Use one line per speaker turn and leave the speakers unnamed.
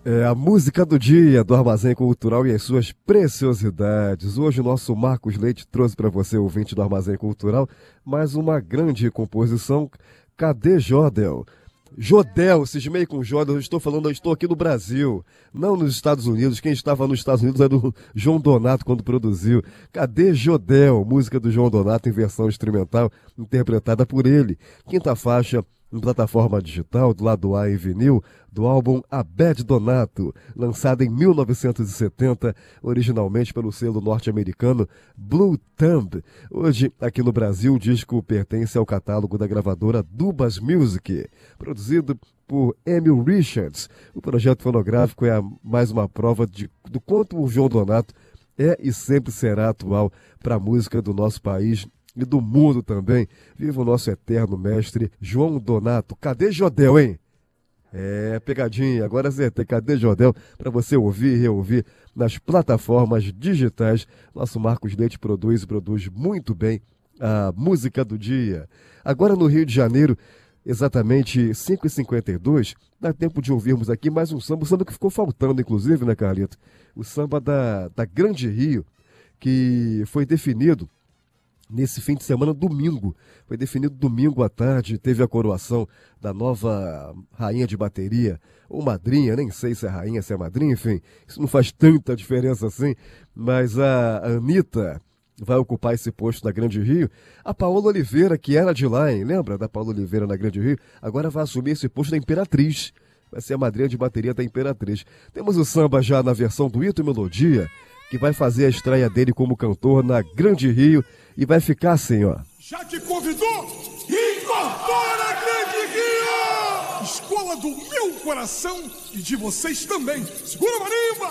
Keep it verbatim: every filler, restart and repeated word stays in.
É a música do dia do Armazém Cultural e as suas preciosidades. Hoje o nosso Marcos Leite trouxe para você, ouvinte do Armazém Cultural, mais uma grande composição. Cadê Jodel? Jodel, cismei com Jodel, eu estou falando, eu estou aqui no Brasil, não nos Estados Unidos. Quem estava nos Estados Unidos era o João Donato quando produziu. Cadê Jodel? Música do João Donato em versão instrumental, interpretada por ele. Quinta faixa em plataforma digital, do lado A em vinil, do álbum Abed Donato, lançado em mil novecentos e setenta, originalmente pelo selo norte-americano Blue Thumb. Hoje, aqui no Brasil, o disco pertence ao catálogo da gravadora Dubas Music, produzido por Emil Richards. O projeto fonográfico é a, mais uma prova de, do quanto o João Donato é e sempre será atual para a música do nosso país e do mundo também. Viva o nosso eterno mestre João Donato. Cadê Jodel, hein? É, pegadinha, agora acertei. Cadê Jodel? Para você ouvir e reouvir nas plataformas digitais. Nosso Marcos Leite produz e produz muito bem a música do dia. Agora no Rio de Janeiro, exatamente cinco e cinquenta e dois, dá tempo de ouvirmos aqui mais um samba, o samba que ficou faltando, inclusive, né, Carlito? O samba da, da Grande Rio, que foi definido nesse fim de semana, domingo. Foi definido domingo à tarde, teve a coroação da nova rainha de bateria, ou madrinha, nem sei se é rainha, se é madrinha, enfim, isso não faz tanta diferença assim, mas a Anitta vai ocupar esse posto na Grande Rio. A Paola Oliveira, que era de lá, hein? Lembra da Paola Oliveira na Grande Rio? Agora vai assumir esse posto da Imperatriz. Vai ser a madrinha de bateria da Imperatriz. Temos o samba já na versão do Ito e Melodia, que vai fazer a estreia dele como cantor na Grande Rio e vai ficar assim, ó.
Já te convidou? Incorpora a Grande Rio! Escola do meu coração e de vocês também. Segura, marimba!